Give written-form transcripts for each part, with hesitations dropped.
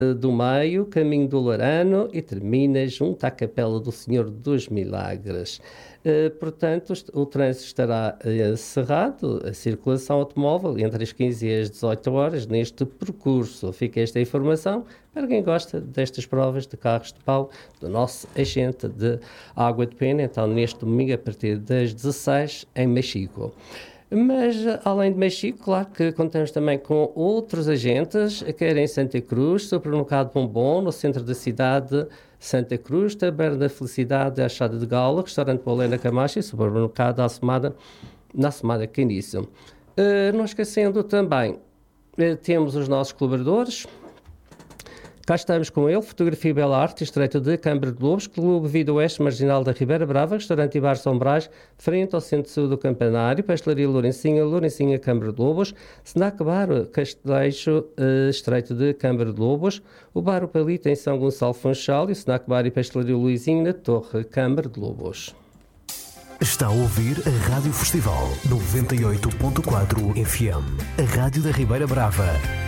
do Meio, caminho do Larano e termina junto à Capela do Senhor dos Milagres. Portanto, o trânsito estará cerrado, a circulação automóvel entre as 15 e as 18 horas neste percurso. Fica esta informação para quem gosta destas provas de carros de pau do nosso agente de Água de Pena, então neste domingo a partir das 16 em Machico. Mas, além de Machico, claro que contamos também com outros agentes, quer em Santa Cruz, Supermercado Bombom, no centro da cidade, Santa Cruz, Taberna da Felicidade, Achada de Gala, Restaurante Paulina Camacho e Supermercado na Assomada Caniço. Não esquecendo também, temos os nossos colaboradores. Cá estamos com ele, Fotografia e Bela Arte, Estreito de Câmara de Lobos, Clube Vida Oeste Marginal da Ribeira Brava, Restaurante e Bar São Brás, frente ao Centro-Sul do Campanário, Pastelaria Lourencinha, Câmara de Lobos, Snack Bar Casteleixo, Estreito de Câmara de Lobos, o Bar O Palito em São Gonçalo Funchal e o Snack Bar e Pastelaria Luizinho na Torre, Câmara de Lobos. Está a ouvir a Rádio Festival 98.4 FM, a Rádio da Ribeira Brava.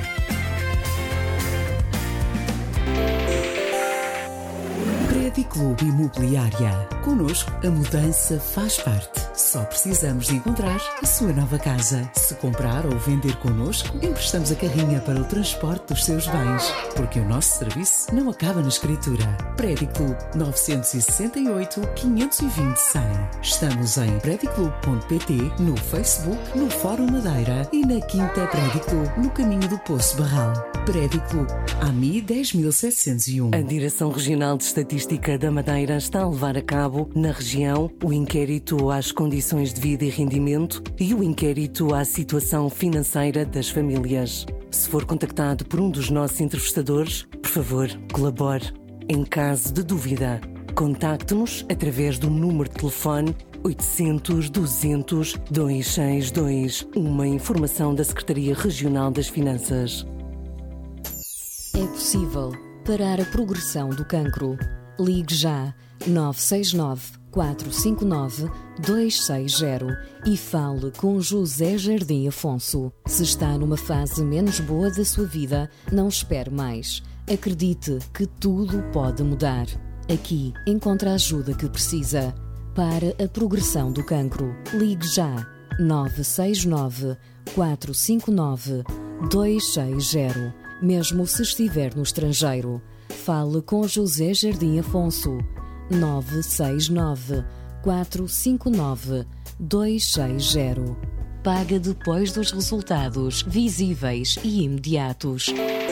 Clube Imobiliária. Connosco, a mudança faz parte. Só precisamos de encontrar a sua nova casa. Se comprar ou vender connosco, emprestamos a carrinha para o transporte dos seus bens. Porque o nosso serviço não acaba na escritura. Prédio Clube 968 520 100. Estamos em prediclube.pt, no Facebook, no Fórum Madeira e na Quinta Prédio Clube, no caminho do Poço Barral. Prédio Clube, AMI 10701. A Direção Regional de Estatística da Madeira está a levar a cabo, na região, o inquérito às condições de vida e rendimento e o inquérito à situação financeira das famílias. Se for contactado por um dos nossos entrevistadores, por favor, colabore. Em caso de dúvida, contacte-nos através do número de telefone 800 200 262, uma informação da Secretaria Regional das Finanças. É possível parar a progressão do cancro. Ligue já 969 459 260 e fale com José Jardim Afonso. Se está numa fase menos boa da sua vida, não espere mais. Acredite que tudo pode mudar. Aqui encontra a ajuda que precisa. Para a progressão do cancro, ligue já 969 459 260. Mesmo se estiver no estrangeiro, fale com José Jardim Afonso. 969 459 260. Paga depois dos resultados visíveis e imediatos.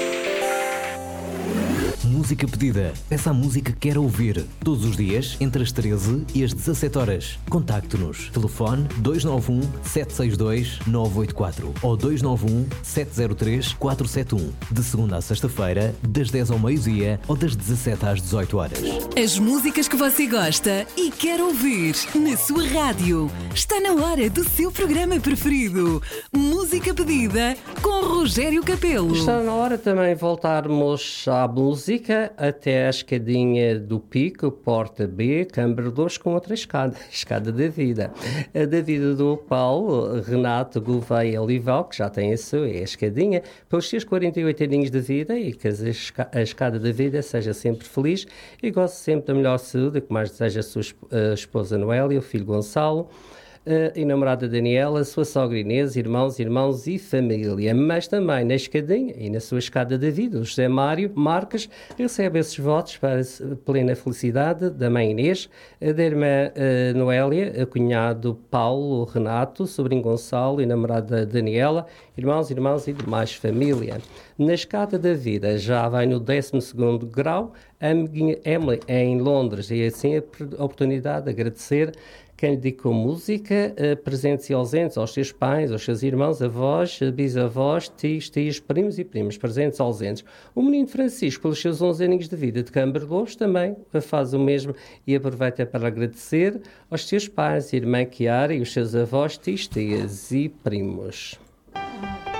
Música pedida. Peça a música que quer ouvir. Todos os dias, entre as 13 e as 17 horas. Contacte-nos. Telefone 291 762 984 ou 291 703 471. De segunda à sexta-feira, das 10 ao meio-dia ou das 17 às 18 horas. As músicas que você gosta e quer ouvir na sua rádio. Está na hora do seu programa preferido. Música pedida com Rogério Capelo. Está na hora também voltarmos à música até a escadinha do Pico, Porta B, Câmara 2, com outra escada, a escada da vida. A da vida do Paulo Renato Gouveia Olival, que já tem a sua, é a escadinha, pelos seus 48 aninhos de vida e que a escada da vida seja sempre feliz e goste sempre da melhor saúde, que mais deseja a sua esposa Noélia, o filho Gonçalo, e namorada Daniela, a sua sogra Inês, irmãos e família. Mas também na escadinha e na sua escada da vida, o José Mário Marques recebe esses votos para a plena felicidade da mãe Inês, da irmã Noélia, a cunhado Paulo Renato, sobrinho Gonçalo e namorada Daniela, irmãos e demais família. Na escada da vida já vai no 12º grau, a amiguinha Emily é em Londres e assim a oportunidade de agradecer quem lhe dedicou música, presentes e ausentes aos seus pais, aos seus irmãos, avós, bisavós, tios, primos e primas, presentes e ausentes. O menino Francisco, pelos seus 11 aninhos de vida de Câmara de Lobos, também faz o mesmo e aproveita para agradecer aos seus pais, irmã Chiara e os seus avós, tias e primos.